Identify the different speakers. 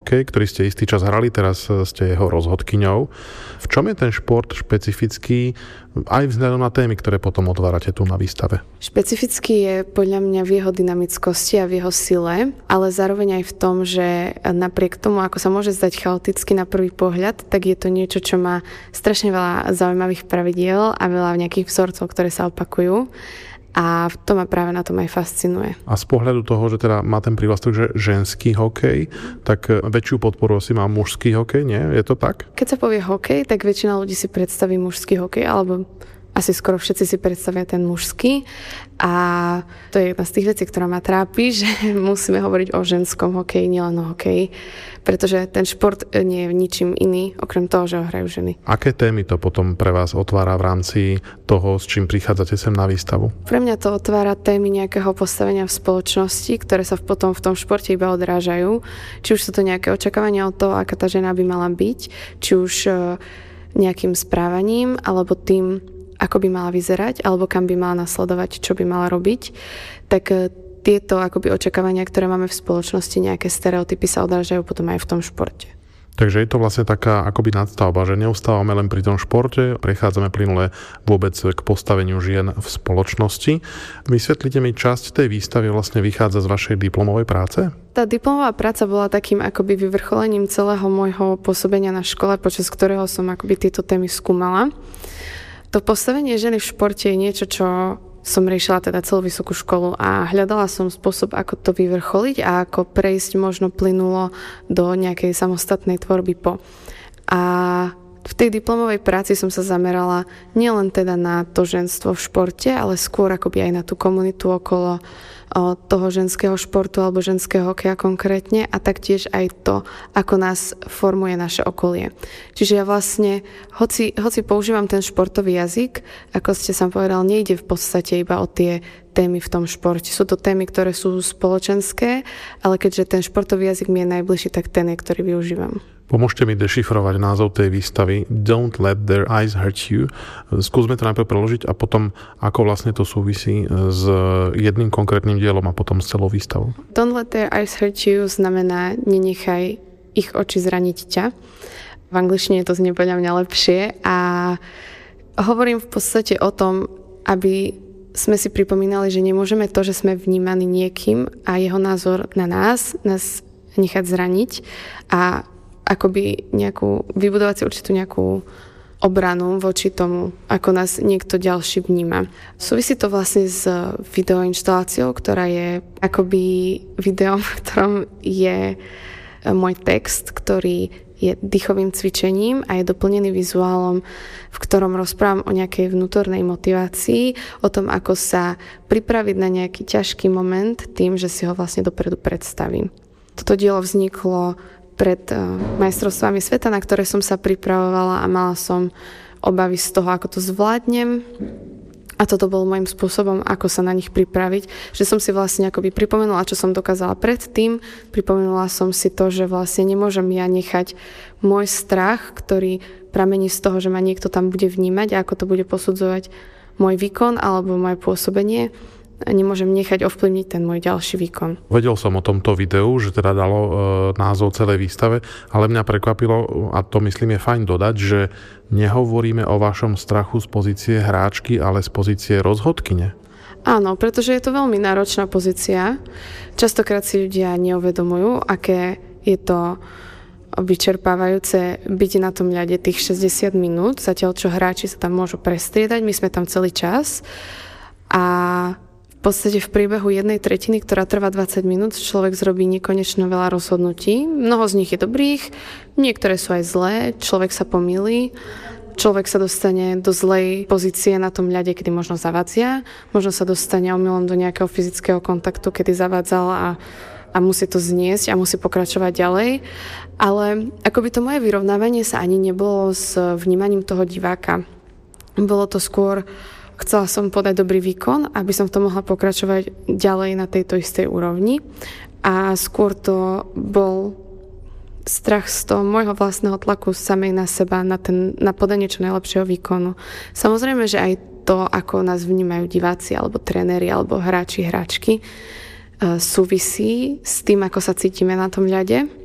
Speaker 1: hokej, ktorý ste istý čas hrali, teraz ste jeho rozhodkyňou. V čom je ten šport špecifický aj vzhľadom na témy, ktoré potom otvárate tu na výstave?
Speaker 2: Špecifický je podľa mňa v jeho dynamickosti a v jeho sile, ale zároveň aj v tom, že napriek tomu, ako sa môže zdať chaoticky na prvý pohľad, tak je to niečo, čo má strašne veľa zaujímavých pravidiel a veľa nejakých vzorcov, ktoré sa opakujú. A to ma práve na tom aj fascinuje.
Speaker 1: A z pohľadu toho, že teda má ten prívlastok, že ženský hokej, tak väčšiu podporu si má mužský hokej, nie? Je to tak?
Speaker 2: Keď sa povie hokej, tak väčšina ľudí si predstaví mužský hokej, alebo asi skoro všetci si predstavia ten mužský. A to je jedna z tých vecí, ktorá ma trápi, že musíme hovoriť o ženskom hokeji, nielen o hokeji, pretože ten šport nie je ničím iný, okrem toho, že ho hrajú ženy.
Speaker 1: Aké témy to potom pre vás otvára v rámci toho, s čím prichádzate sem na výstavu?
Speaker 2: Pre mňa to otvára témy nejakého postavenia v spoločnosti, ktoré sa potom v tom športe iba odrážajú. Či už sú to nejaké očakávania od toho, aká tá žena by mala byť, či už nejakým správaním, alebo tým, ako by mala vyzerať, alebo kam by mala nasledovať, čo by mala robiť, tak tieto akoby očakávania, ktoré máme v spoločnosti, nejaké stereotypy sa odrážajú potom aj v tom športe.
Speaker 1: Takže je to vlastne taká akoby nadstavba, že neustávame len pri tom športe, prechádzame plynule vôbec k postaveniu žien v spoločnosti. Vysvetlite mi, časť tej výstavy vlastne vychádza z vašej diplomovej práce?
Speaker 2: Tá diplomová práca bola takým akoby vyvrcholením celého môjho pôsobenia na škole, počas ktorého som akoby tieto témy skúmala. To postavenie ženy v športe je niečo, čo som riešila teda celú vysokú školu a hľadala som spôsob, ako to vyvrcholiť a ako prejsť možno plynulo do nejakej samostatnej tvorby po. A v tej diplomovej práci som sa zamerala nielen teda na to ženstvo v športe, ale skôr akoby aj na tú komunitu okolo toho ženského športu alebo ženského hokeja konkrétne a taktiež aj to, ako nás formuje naše okolie. Čiže ja vlastne, hoci používam ten športový jazyk, ako ste sa povedal, nejde v podstate iba o tie témy v tom športe. Sú to témy, ktoré sú spoločenské, ale keďže ten športový jazyk mi je najbližší, tak ten je, ktorý využívam.
Speaker 1: Pomôžte mi dešifrovať názov tej výstavy Don't let their eyes hurt you. Skúsme to najprv preložiť a potom, ako vlastne to súvisí s jedným konkrétnym dielom a potom s celou výstavou.
Speaker 2: Don't let their eyes hurt you znamená nenechaj ich oči zraniť ťa. V angličtine to znie podľa mňa lepšie a hovorím v podstate o tom, aby sme si pripomínali, že nemôžeme to, že sme vnímaní niekým a jeho názor na nás nechať zraniť a akoby vybudovať si určitú nejakú obranu voči tomu, ako nás niekto ďalší vníma. Súvisí to vlastne s videoinštaláciou, ktorá je akoby videom, v ktorom je môj text, ktorý je dýchovým cvičením a je doplnený vizuálom, v ktorom rozprávam o nejakej vnútornej motivácii, o tom, ako sa pripraviť na nejaký ťažký moment tým, že si ho vlastne dopredu predstavím. Toto dielo vzniklo pred majstrovstvami sveta, na ktoré som sa pripravovala a mala som obavy z toho, ako to zvládnem. A toto bol môjim spôsobom, ako sa na nich pripraviť. Že som si vlastne akoby pripomenula, čo som dokázala predtým. Pripomenula som si to, že vlastne nemôžem ja nechať môj strach, ktorý pramení z toho, že ma niekto tam bude vnímať a ako to bude posudzovať môj výkon alebo moje pôsobenie. Nemôžem nechať ovplyvniť ten môj ďalší výkon.
Speaker 1: Vedel som o tomto videu, že teda dalo názov celej výstave, ale mňa prekvapilo, a to myslím je fajn dodať, že nehovoríme o vašom strachu z pozície hráčky, ale z pozície rozhodkyne.
Speaker 2: Áno, pretože je to veľmi náročná pozícia. Častokrát si ľudia neuvedomujú, aké je to vyčerpávajúce byť na tom ľade tých 60 minút, zatiaľ čo hráči sa tam môžu prestriedať, my sme tam celý čas a v podstate v priebehu jednej tretiny, ktorá trvá 20 minút, človek zrobí nekonečno veľa rozhodnutí. Mnoho z nich je dobrých, niektoré sú aj zlé, človek sa pomýli, človek sa dostane do zlej pozície na tom ľade, kedy možno zavadzia, možno sa dostane omylom do nejakého fyzického kontaktu, kedy zavadzal a musí to zniesť a musí pokračovať ďalej. Ale akoby to moje vyrovnávanie sa ani nebolo s vnímaním toho diváka. Bolo to skôr, chcela som podať dobrý výkon, aby som v tom mohla pokračovať ďalej na tejto istej úrovni. A skôr to bol strach z toho môjho vlastného tlaku samej na seba, na podanie čo najlepšieho výkonu. Samozrejme, že aj to, ako nás vnímajú diváci, alebo tréneri, alebo hráči, hráčky, súvisí s tým, ako sa cítime na tom ľade.